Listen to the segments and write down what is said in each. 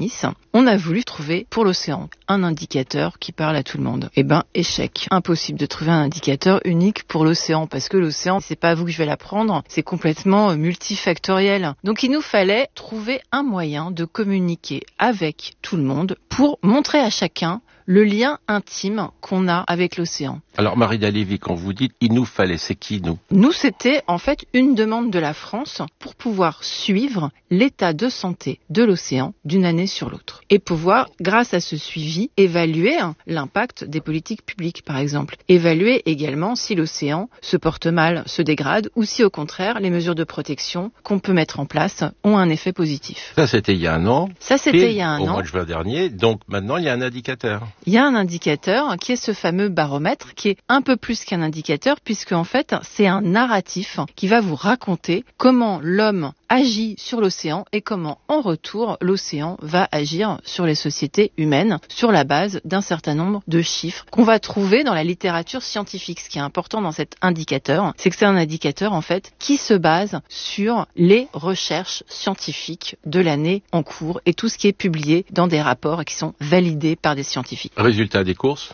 Nice, on a voulu trouver pour l'océan un indicateur qui parle à tout le monde. Échec. Impossible de trouver un indicateur unique pour l'océan, parce que l'océan, c'est pas à vous que je vais l'apprendre, c'est complètement multifactoriel. Donc il nous fallait trouver un moyen de communiquer avec tout le monde pour montrer à chacun le lien intime qu'on a avec l'océan. Alors Marina Lévy, quand vous dites « il nous fallait », c'est qui nous ? Nous, c'était en fait une demande de la France pour pouvoir suivre l'état de santé de l'océan d'une année sur l'autre. Et pouvoir, grâce à ce suivi, évaluer l'impact des politiques publiques, par exemple. Évaluer également si l'océan se porte mal, se dégrade, ou si au contraire, les mesures de protection qu'on peut mettre en place ont un effet positif. Ça, c'était il y a un an. Au mois de juin dernier. Donc maintenant, il y a un indicateur. Il y a un indicateur qui est ce fameux baromètre, qui est un peu plus qu'un indicateur, puisque en fait, c'est un narratif qui va vous raconter comment l'homme agit sur l'océan et comment, en retour, l'océan va agir sur les sociétés humaines sur la base d'un certain nombre de chiffres qu'on va trouver dans la littérature scientifique. Ce qui est important dans cet indicateur, c'est que c'est un indicateur, en fait, qui se base sur les recherches scientifiques de l'année en cours et tout ce qui est publié dans des rapports et qui sont validés par des scientifiques. Résultat des courses,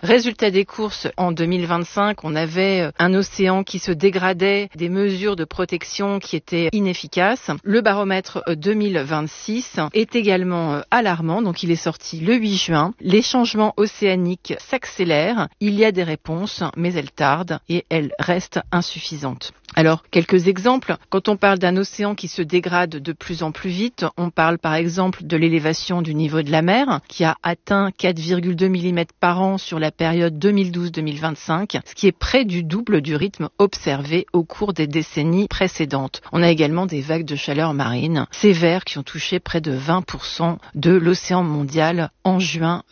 en 2025, on avait un océan qui se dégradait, des mesures de protection qui étaient inefficaces. Le baromètre 2026 est également alarmant, donc il est sorti le 8 juin. Les changements océaniques s'accélèrent, il y a des réponses, mais elles tardent et elles restent insuffisantes. Alors, quelques exemples. Quand on parle d'un océan qui se dégrade de plus en plus vite, on parle par exemple de l'élévation du niveau de la mer qui a atteint 4,2 mm par an sur la période 2012-2025, ce qui est près du double du rythme observé au cours des décennies précédentes. On a également des vagues de chaleur marine sévères qui ont touché près de 20% de l'océan mondial en juin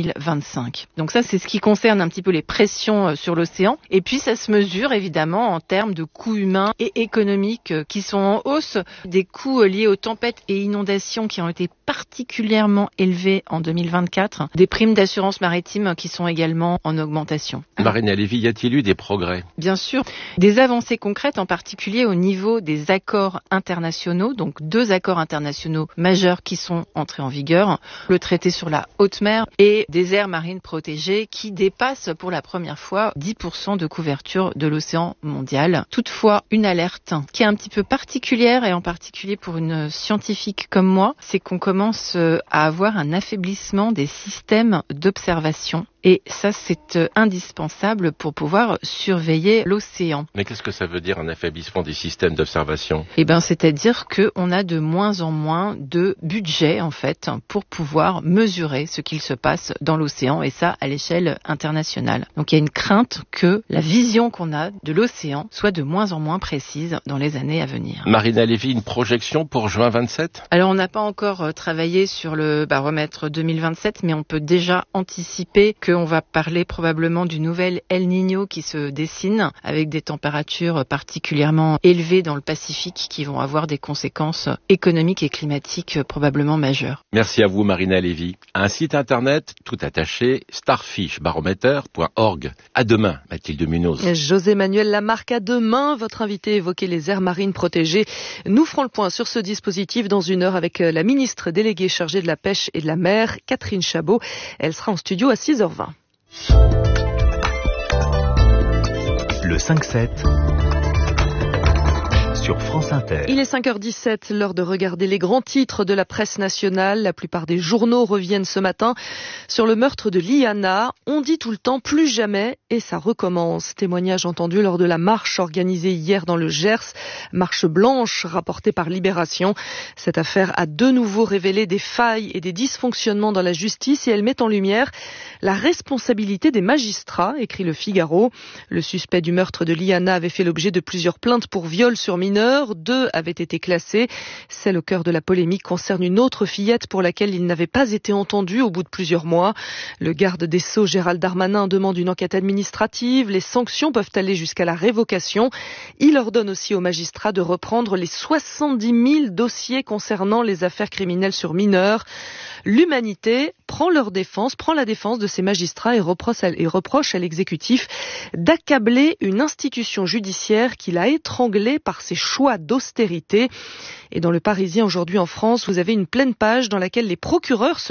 2025. Donc ça, c'est ce qui concerne un petit peu les pressions sur l'océan. Et puis, ça se mesure évidemment en termes de coûts humains et économiques qui sont en hausse, des coûts liés aux tempêtes et inondations qui ont été particulièrement élevés en 2024, des primes d'assurance maritime qui sont également en augmentation. Marina Lévy, y a-t-il eu des progrès ? Bien sûr, des avancées concrètes, en particulier au niveau des accords internationaux, donc 2 accords internationaux majeurs qui sont entrés en vigueur, le traité sur la haute mer et des aires marines protégées qui dépassent pour la première fois 10% de couverture de l'océan mondial. Toutefois, une alerte qui est un petit peu particulière et en particulier pour une scientifique comme moi, c'est qu'on commence à avoir un affaiblissement des systèmes d'observation. Et ça, c'est indispensable pour pouvoir surveiller l'océan. Mais qu'est-ce que ça veut dire, un affaiblissement des systèmes d'observation ? C'est-à-dire qu'on a de moins en moins de budget, en fait, pour pouvoir mesurer ce qu'il se passe dans l'océan, et ça, à l'échelle internationale. Donc, il y a une crainte que la vision qu'on a de l'océan soit de moins en moins précise dans les années à venir. Marina Lévy, une projection pour juin 27 ? Alors, on n'a pas encore travaillé sur le baromètre 2027, mais on peut déjà anticiper qu'on va parler probablement du nouvel El Niño qui se dessine, avec des températures particulièrement élevées dans le Pacifique qui vont avoir des conséquences économiques et climatiques probablement majeures. Merci à vous Marina Lévy. Un site internet tout attaché, starfishbarometer.org. À demain, Mathilde Munoz. José Manuel Lamarque, à demain. Votre invité évoquait les aires marines protégées. Nous ferons le point sur ce dispositif dans 1 heure avec la ministre déléguée chargée de la pêche et de la mer, Catherine Chabot. Elle sera en studio à 6h20. Le 5-7 sur France Inter. Il est 5h17, l'heure de regarder les grands titres de la presse nationale. La plupart des journaux reviennent ce matin sur le meurtre de Liana. On dit tout le temps plus jamais et ça recommence. Témoignage entendu lors de la marche organisée hier dans le Gers. Marche blanche rapportée par Libération. Cette affaire a de nouveau révélé des failles et des dysfonctionnements dans la justice et elle met en lumière la responsabilité des magistrats, écrit le Figaro. Le suspect du meurtre de Liana avait fait l'objet de plusieurs plaintes pour viol sur mineurs. 2 avaient été classées. Celle au cœur de la polémique concerne une autre fillette pour laquelle il n'avait pas été entendu au bout de plusieurs mois. Le garde des Sceaux, Gérald Darmanin, demande une enquête administrative. Les sanctions peuvent aller jusqu'à la révocation. Il ordonne aussi aux magistrats de reprendre les 70 000 dossiers concernant les affaires criminelles sur mineurs. L'Humanité prend la défense de ces magistrats et reproche à l'exécutif d'accabler une institution judiciaire qu'il a étranglée par ses choix d'austérité. Et dans le Parisien aujourd'hui en France, vous avez une pleine page dans laquelle les procureurs se